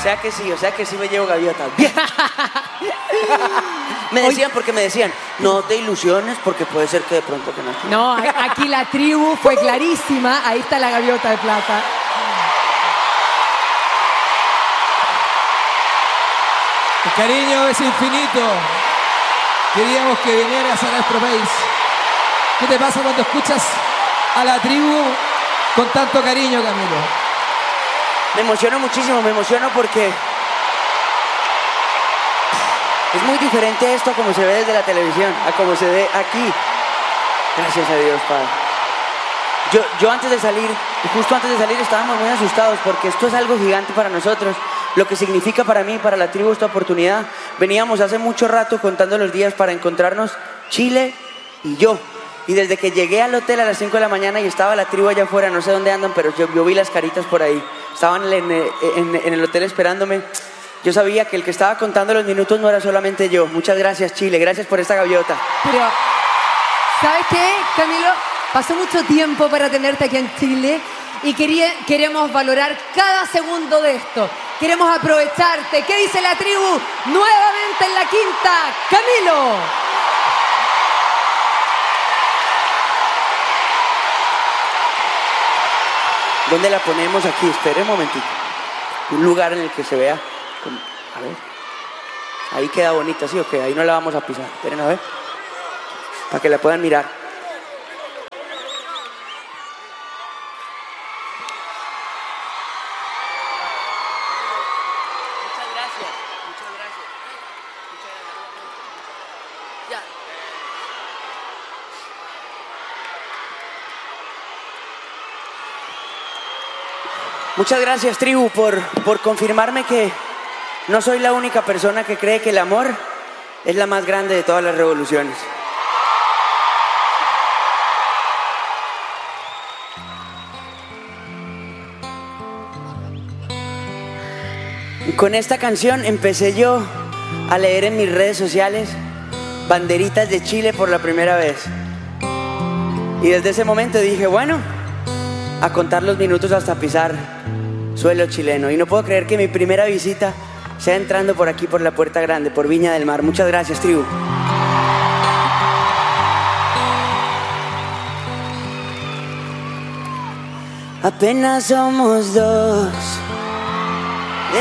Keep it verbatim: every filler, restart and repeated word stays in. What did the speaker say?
sea que sí, o sea que sí me llevo gaviotas. Bien. Me decían, porque me decían, no te ilusiones porque puede ser que de pronto que no. No, aquí la tribu fue clarísima. Ahí está la gaviota de plata. El cariño es infinito. Queríamos que vinieras a nuestro país. ¿Qué te pasa cuando escuchas a la tribu con tanto cariño, Camilo? Me emociono muchísimo, me emociono porque es muy diferente esto a como se ve desde la televisión, a como se ve aquí. Gracias a Dios, Padre. Yo, yo antes de salir, justo antes de salir estábamos muy asustados porque esto es algo gigante para nosotros. Lo que significa para mí, para la tribu, esta oportunidad. Veníamos hace mucho rato contando los días para encontrarnos Chile y yo. Y desde que llegué al hotel a las cinco de la mañana y estaba la tribu allá afuera, no sé dónde andan, pero yo, yo vi las caritas por ahí. Estaban en, en, en el hotel esperándome. Yo sabía que el que estaba contando los minutos no era solamente yo. Muchas gracias, Chile. Gracias por esta gaviota. Pero, ¿sabes qué, Camilo? Pasó mucho tiempo para tenerte aquí en Chile y quería, queremos valorar cada segundo de esto. Queremos aprovecharte. ¿Qué dice la tribu? Nuevamente en la quinta, Camilo. ¿Dónde la ponemos aquí? Espere un momentito. Un lugar en el que se vea. A ver. Ahí queda bonita, ¿sí o qué? Ahí no la vamos a pisar. Esperen a ver. Para que la puedan mirar. Muchas gracias. Muchas gracias. Muchas gracias. Ya. Muchas gracias, tribu, por, por confirmarme que no soy la única persona que cree que el amor es la más grande de todas las revoluciones. Y con esta canción empecé yo a leer en mis redes sociales banderitas de Chile por la primera vez. Y desde ese momento dije, bueno, a contar los minutos hasta pisar suelo chileno. Y no puedo creer que mi primera visita sea entrando por aquí, por la Puerta Grande, por Viña del Mar. Muchas gracias, tribu. Apenas somos dos,